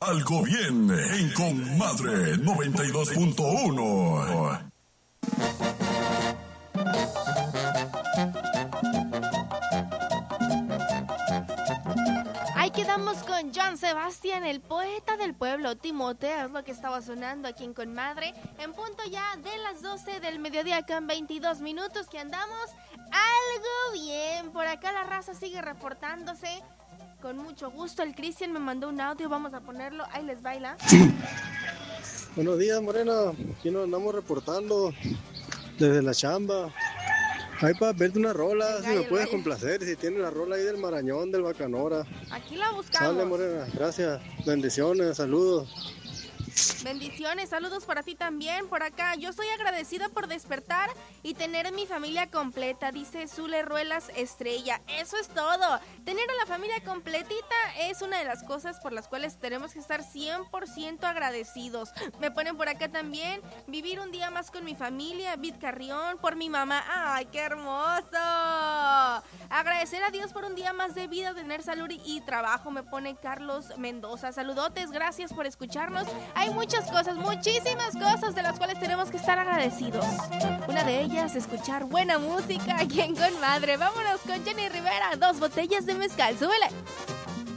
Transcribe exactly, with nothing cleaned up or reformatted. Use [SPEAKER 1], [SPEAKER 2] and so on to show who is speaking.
[SPEAKER 1] Algo bien en Comadre noventa y dos punto uno.
[SPEAKER 2] Ahí quedamos con Joan Sebastián, el poeta del pueblo. Timoteo es lo que estaba sonando aquí en Comadre. En punto ya de las doce del mediodía con veintidós minutos que andamos algo bien. Por acá la raza sigue reportándose. Con mucho gusto, el Cristian me mandó un audio, vamos a ponerlo, ahí les baila.
[SPEAKER 3] Buenos días, Morena, aquí nos andamos reportando desde la chamba. Ahí para verte una rola, si me puedes complacer, si tienes la rola ahí del Marañón, del Bacanora.
[SPEAKER 2] Aquí la buscamos.
[SPEAKER 3] Sale, Morena, gracias, bendiciones, saludos.
[SPEAKER 2] Bendiciones, saludos para ti también. Por acá, yo estoy agradecida por despertar y tener mi familia completa, dice Zule Ruelas Estrella. Eso es todo. Tener a la familia completita es una de las cosas por las cuales tenemos que estar cien por ciento agradecidos. Me ponen por acá también, vivir un día más con mi familia, Vid Carrión, por mi mamá. ¡Ay, qué hermoso! Agradecer a Dios por un día más de vida, tener salud y trabajo, me pone Carlos Mendoza. Saludotes, gracias por escucharnos. Hay muchas cosas, muchísimas cosas de las cuales tenemos que estar agradecidos. Una de ellas, escuchar buena música aquí en Comadre. Vámonos con Jenny Rivera, dos botellas de mezcal. ¡Súbele!